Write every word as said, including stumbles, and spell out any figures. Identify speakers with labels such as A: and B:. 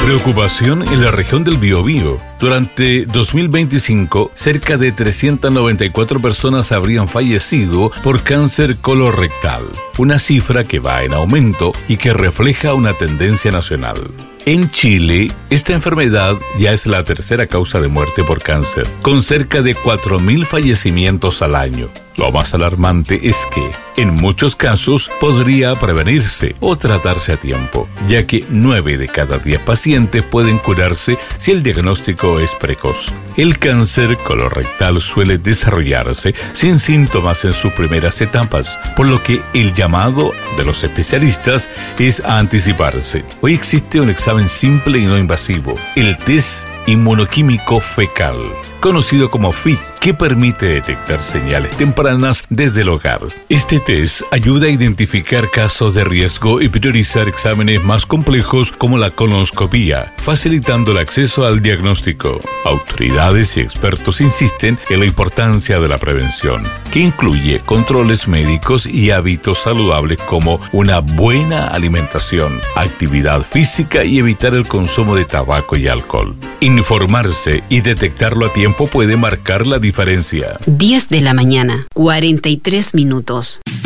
A: Preocupación en la región del Biobío. Durante dos mil veinticinco, cerca de trescientas noventa y cuatro personas habrían fallecido por cáncer colorectal, una cifra que va en aumento y que refleja una tendencia nacional. En Chile, esta enfermedad ya es la tercera causa de muerte por cáncer, con cerca de cuatro mil fallecimientos al año. Lo más alarmante es que, en muchos casos, podría prevenirse o tratarse a tiempo, ya que nueve de cada diez pacientes pueden curarse si el diagnóstico es precoz. El cáncer colorectal suele desarrollarse sin síntomas en sus primeras etapas, por lo que el llamado de los especialistas es a anticiparse. Hoy existe un examen simple y no invasivo, el test inmunoquímico fecal, conocido como F I T, que permite detectar señales tempranas desde el hogar. Este test ayuda a identificar casos de riesgo y priorizar exámenes más complejos como la colonoscopía, facilitando el acceso al diagnóstico. Autoridades y expertos insisten en la importancia de la prevención, que incluye controles médicos y hábitos saludables como una buena alimentación, actividad física y evitar el consumo de tabaco y alcohol. Informarse y detectarlo a tiempo puede marcar la diferencia.
B: diez de la mañana, cuarenta y tres minutos.